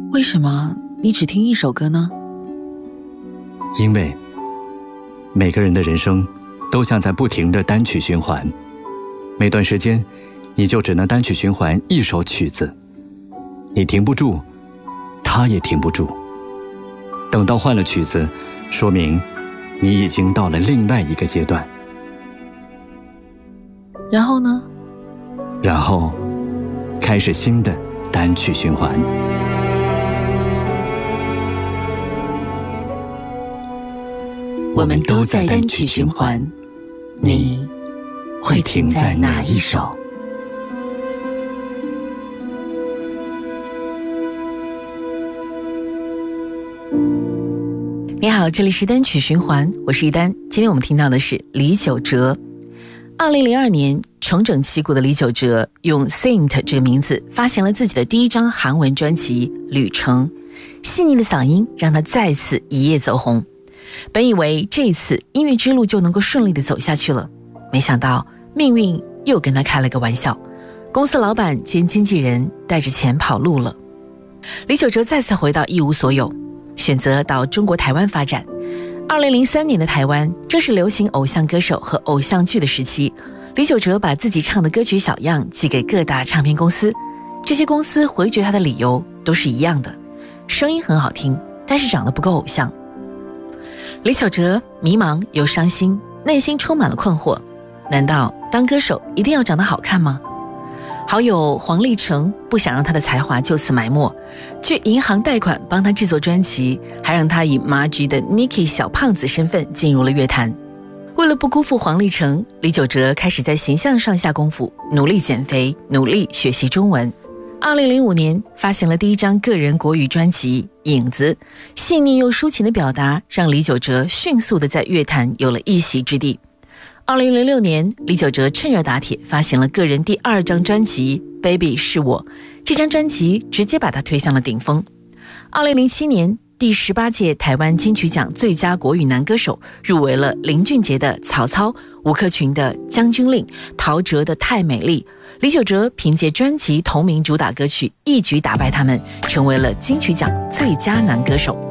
为什么你只听一首歌呢？ 因为每个人的人生都像在不停的单曲循环，每段时间你就只能单曲循环一首曲子，你停不住，他也停不住。等到换了曲子，说明你已经到了另外一个阶段。 然后呢？ 然后开始新的单曲循环。 我们都在单曲循环，你会停在哪一首？你好，这里是单曲循环，我是一丹。今天我们听到的是李玖哲。2002年重整旗鼓的李玖哲用 Saint 这个名字发行了自己的第一张韩文专辑《旅程》，细腻的嗓音让他再次一夜走红。本以为这一次音乐之路就能够顺利地走下去了，没想到命运又跟他开了个玩笑，公司老板兼经纪人带着钱跑路了。李玖哲再次回到一无所有，选择到中国台湾发展。2003年的台湾正是流行偶像歌手和偶像剧的时期，李玖哲把自己唱的歌曲小样寄给各大唱片公司，这些公司回绝他的理由都是一样的，声音很好听，但是长得不够偶像。李玖哲迷茫又伤心，内心充满了困惑，难道当歌手一定要长得好看吗？好友黄立成不想让他的才华就此埋没，去银行贷款帮他制作专辑，还让他以麻吉的 Nicky 小胖子身份进入了乐坛。为了不辜负黄立成，李玖哲开始在形象上下功夫，努力减肥，努力学习中文。2005年发行了第一张个人国语专辑《影子》，细腻又抒情的表达让李玖哲迅速地在乐坛有了一席之地。2006年，李玖哲趁热打铁发行了个人第二张专辑《Baby 是我》，这张专辑直接把他推向了顶峰。2007年，第18届台湾金曲奖最佳国语男歌手入围了林俊杰的《曹操》、吴克群的《将军令》、陶喆的《太美丽》。李玖哲凭借专辑同名主打歌曲一举打败他们，成为了金曲奖最佳男歌手。